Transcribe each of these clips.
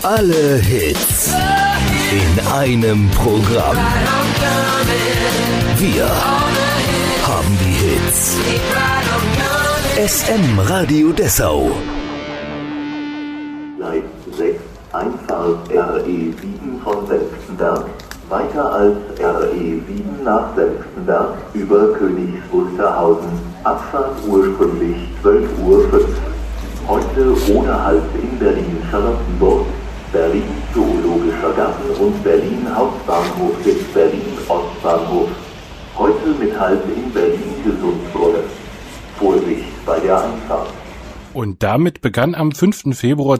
Alle Hits in einem Programm. Wir haben die Hits. SM Radio Dessau. Gleis 6, Einfahrt RE7 von Senftenberg. Weiter als RE7 nach Senftenberg über Königs Wusterhausen. Abfahrt ursprünglich 12:05 Uhr. Heute ohne Halt in Berlin-Charlottenburg, Berlin Zoologischer Garten und Berlin Hauptbahnhof bis Berlin Ostbahnhof. Heute mit Halt in Berlin-Gesundbrunnen. Vorsicht bei der Einfahrt. Und damit begann am 5. Februar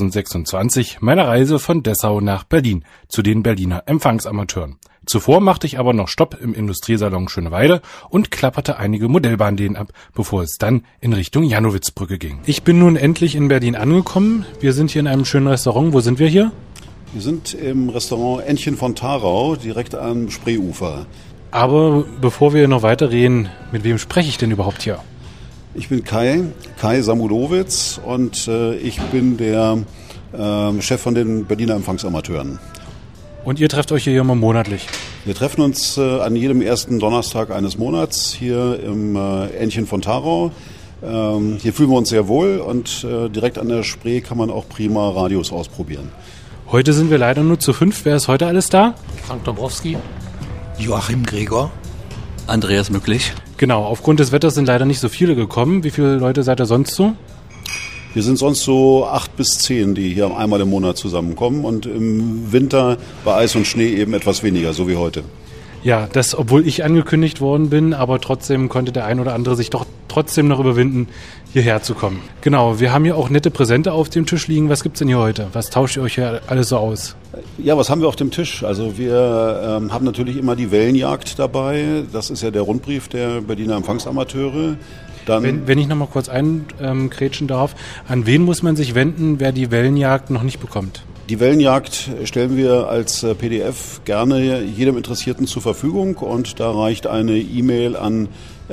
2026 meine Reise von Dessau nach Berlin zu den Berliner Empfangsamateuren. Zuvor machte ich aber noch Stopp im Industriesalon Schöneweide und klapperte einige Modellbahnläden ab, bevor es dann in Richtung Jannowitzbrücke ging. Ich bin nun endlich in Berlin angekommen. Wir sind hier in einem schönen Restaurant. Wo sind wir hier? Wir sind im Restaurant Entchen von Tharau, direkt am Spreeufer. Aber bevor wir noch weiterreden, mit wem spreche ich denn überhaupt hier? Ich bin Kai Samulowitz und ich bin der Chef von den Berliner Empfangsamateuren. Und ihr trefft euch hier immer monatlich? Wir treffen uns an jedem ersten Donnerstag eines Monats hier im Entchen von Tharau. Hier fühlen wir uns sehr wohl und direkt an der Spree kann man auch prima Radios ausprobieren. Heute sind wir leider nur zu 5. Wer ist heute alles da? Frank Dombrowski, Joachim Gregor, Andreas Mücklich. Genau, aufgrund des Wetters sind leider nicht so viele gekommen. Wie viele Leute seid ihr sonst so? Wir sind sonst so 8 bis 10, die hier einmal im Monat zusammenkommen und im Winter bei Eis und Schnee eben etwas weniger, so wie heute. Ja, das, obwohl ich angekündigt worden bin, aber trotzdem konnte der ein oder andere sich doch trotzdem noch überwinden, hierher zu kommen. Genau, wir haben hier auch nette Präsente auf dem Tisch liegen. Was gibt's denn hier heute? Was tauscht ihr euch hier alles so aus? Ja, was haben wir auf dem Tisch? Also wir haben natürlich immer die Wellenjagd dabei. Das ist ja der Rundbrief der Berliner Empfangsamateure. Dann wenn ich noch mal kurz einkrätschen darf, an wen muss man sich wenden, wer die Wellenjagd noch nicht bekommt? Die Wellenjagd stellen wir als PDF gerne jedem Interessierten zur Verfügung und da reicht eine E-Mail an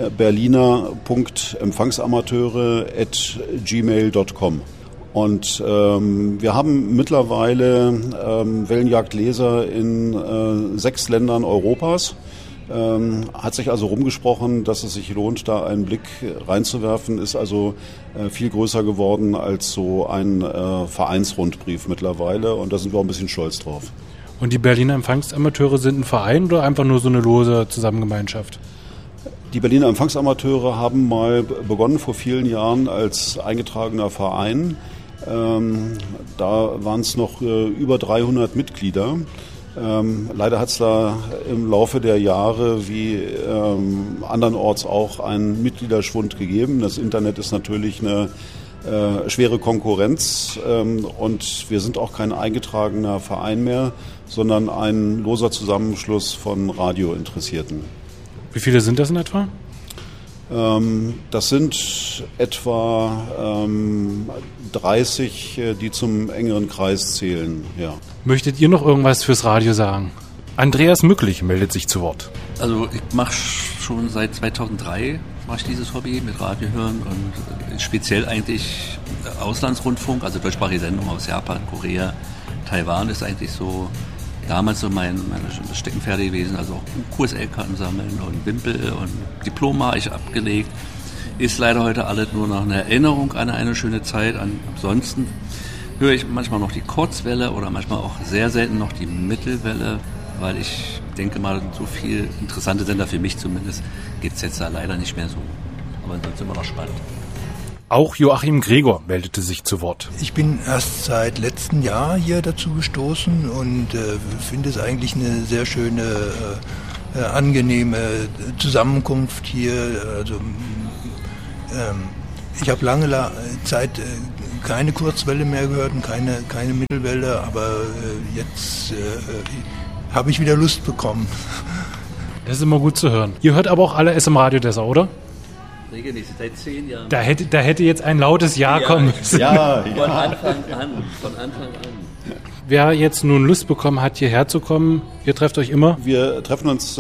berliner.empfangsamateure@gmail.com. Und wir haben mittlerweile Wellenjagdleser in 6 Ländern Europas. Hat sich also rumgesprochen, dass es sich lohnt, da einen Blick reinzuwerfen, ist also viel größer geworden als so ein Vereinsrundbrief mittlerweile und da sind wir auch ein bisschen stolz drauf. Und die Berliner Empfangsamateure sind ein Verein oder einfach nur so eine lose Zusammengemeinschaft? Die Berliner Empfangsamateure haben mal begonnen vor vielen Jahren als eingetragener Verein. Da waren es noch über 300 Mitglieder. Leider hat es da im Laufe der Jahre wie andernorts auch einen Mitgliederschwund gegeben. Das Internet ist natürlich eine schwere Konkurrenz und wir sind auch kein eingetragener Verein mehr, sondern ein loser Zusammenschluss von Radiointeressierten. Wie viele sind das in etwa? Das sind etwa 30, die zum engeren Kreis zählen. Ja. Möchtet ihr noch irgendwas fürs Radio sagen? Andreas Mücklich meldet sich zu Wort. Also ich mache schon seit 2003 dieses Hobby mit Radio hören und speziell eigentlich Auslandsrundfunk, also deutschsprachige Sendungen aus Japan, Korea, Taiwan ist eigentlich so damals so meine Steckenpferde gewesen, also auch QSL-Karten sammeln und Wimpel und Diplom habe ich abgelegt. Ist leider heute alles nur noch eine Erinnerung an eine schöne Zeit. Ansonsten höre ich manchmal noch die Kurzwelle oder manchmal auch sehr selten noch die Mittelwelle, weil ich denke mal, so viel interessante Sender für mich zumindest gibt es jetzt da leider nicht mehr so. Aber ansonsten immer noch spannend. Auch Joachim Gregor meldete sich zu Wort. Ich bin erst seit letztem Jahr hier dazu gestoßen und finde es eigentlich eine sehr schöne, angenehme Zusammenkunft hier. Also ich habe lange Zeit keine Kurzwelle mehr gehört und keine Mittelwelle, aber jetzt habe ich wieder Lust bekommen. Das ist immer gut zu hören. Ihr hört aber auch alle SM Radio Dessau, oder? Regelmäßig, seit 10 Jahren. Da hätte jetzt ein lautes Ja kommen müssen. Ja. Von Anfang an. Wer jetzt nun Lust bekommen hat, hierher zu kommen, ihr trefft euch immer? Wir treffen uns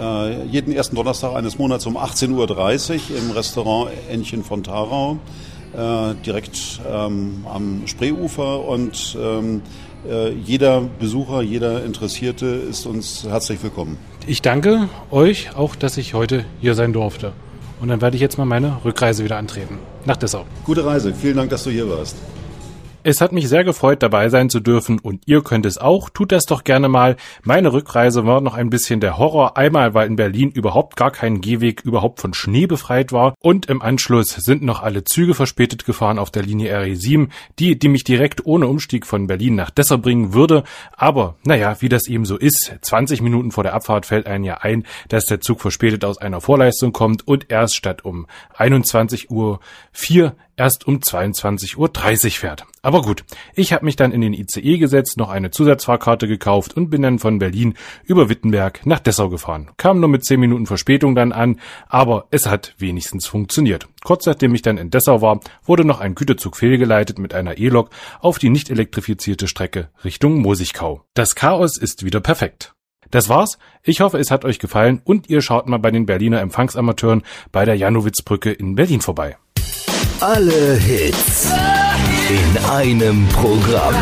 jeden ersten Donnerstag eines Monats um 18:30 Uhr im Restaurant Entchen von Tharau. direkt am Spreeufer und jeder Besucher, jeder Interessierte ist uns herzlich willkommen. Ich danke euch auch, dass ich heute hier sein durfte. Und dann werde ich jetzt mal meine Rückreise wieder antreten. Nach Dessau. Gute Reise. Vielen Dank, dass du hier warst. Es hat mich sehr gefreut, dabei sein zu dürfen und ihr könnt es auch. Tut das doch gerne mal. Meine Rückreise war noch ein bisschen der Horror. Einmal, weil in Berlin überhaupt gar kein Gehweg überhaupt von Schnee befreit war und im Anschluss sind noch alle Züge verspätet gefahren auf der Linie RE7, die mich direkt ohne Umstieg von Berlin nach Dessau bringen würde. Aber naja, wie das eben so ist, 20 Minuten vor der Abfahrt fällt einem ja ein, dass der Zug verspätet aus einer Vorleistung kommt und erst statt um 21:04 Uhr erst um 22:30 Uhr fährt. Aber gut, ich habe mich dann in den ICE gesetzt, noch eine Zusatzfahrkarte gekauft und bin dann von Berlin über Wittenberg nach Dessau gefahren. Kam nur mit 10 Minuten Verspätung dann an, aber es hat wenigstens funktioniert. Kurz nachdem ich dann in Dessau war, wurde noch ein Güterzug fehlgeleitet mit einer E-Lok auf die nicht elektrifizierte Strecke Richtung Mosigkau. Das Chaos ist wieder perfekt. Das war's. Ich hoffe, es hat euch gefallen und ihr schaut mal bei den Berliner Empfangsamateuren bei der Janowitzbrücke in Berlin vorbei. Alle Hits in einem Programm.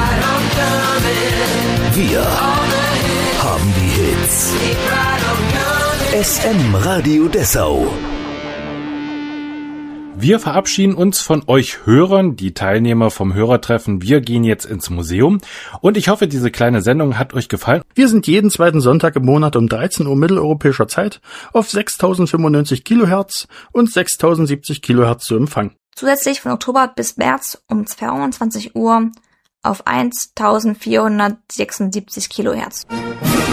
Wir haben die Hits. SM Radio Dessau. Wir verabschieden uns von euch Hörern, die Teilnehmer vom Hörertreffen. Wir gehen jetzt ins Museum und ich hoffe, diese kleine Sendung hat euch gefallen. Wir sind jeden zweiten Sonntag im Monat um 13 Uhr mitteleuropäischer Zeit auf 6095 Kilohertz und 6070 Kilohertz zu empfangen. Zusätzlich von Oktober bis März um 22 Uhr auf 1476 Kilohertz.